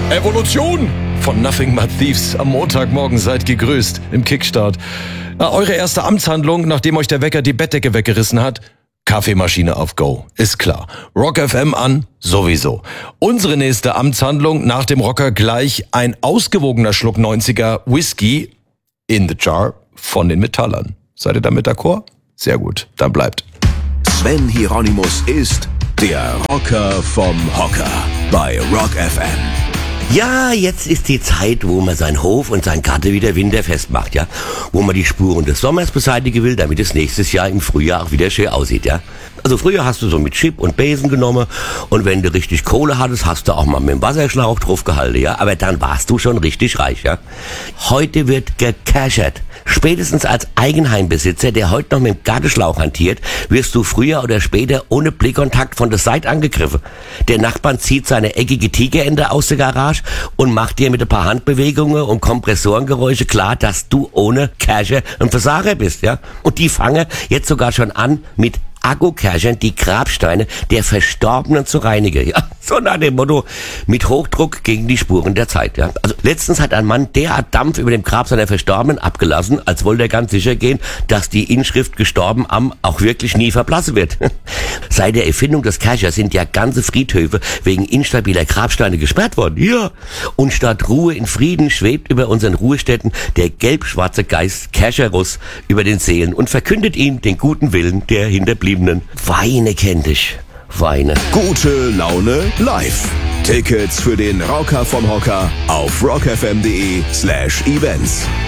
Evolution von Nothing But Thieves. Am Montagmorgen seid gegrüßt im Kickstart. Eure erste Amtshandlung, nachdem euch der Wecker die Bettdecke weggerissen hat? Kaffeemaschine auf Go, ist klar. Rock FM an, sowieso. Unsere nächste Amtshandlung nach dem Rocker gleich ein ausgewogener Schluck 90er Whisky in the Jar von den Metallern. Seid ihr damit d'accord? Sehr gut, dann bleibt. Sven Hieronymus ist der Rocker vom Hocker bei Rock FM. Ja, jetzt ist die Zeit, wo man seinen Hof und sein Garten wieder winterfest macht, ja. Wo man die Spuren des Sommers beseitigen will, damit es nächstes Jahr im Frühjahr auch wieder schön aussieht, ja. Also früher hast du so mit Chip und Besen genommen und wenn du richtig Kohle hattest, hast du auch mal mit dem Wasserschlauch drauf gehalten, ja. Aber dann warst du schon richtig reich, ja. Heute wird gecashert. Spätestens als Eigenheimbesitzer, der heute noch mit dem Gartenschlauch hantiert, wirst du früher oder später ohne Blickkontakt von der Seite angegriffen. Der Nachbarn zieht seine eckige Tigerente aus der Garage und macht dir mit ein paar Handbewegungen und Kompressorengeräusche klar, dass du ohne Casher ein Versager bist, ja. Und die fangen jetzt sogar schon an, mit Akkukerchern die Grabsteine der Verstorbenen zu reinigen. Ja, so nach dem Motto, mit Hochdruck gegen die Spuren der Zeit. Ja. Also letztens hat ein Mann derart Dampf über dem Grab seiner Verstorbenen abgelassen, als wollte er ganz sicher gehen, dass die Inschrift gestorben am auch wirklich nie verblassen wird. Seit der Erfindung des Kerchers sind ja ganze Friedhöfe wegen instabiler Grabsteine gesperrt worden. Ja. Und statt Ruhe in Frieden schwebt über unseren Ruhestätten der gelb-schwarze Geist Kercherus über den Seelen und verkündet ihm den guten Willen der Hinterbliebenen. Weine kennt dich. Weine. Gute Laune live. Tickets für den Rocker vom Hocker auf rockfm.de/events.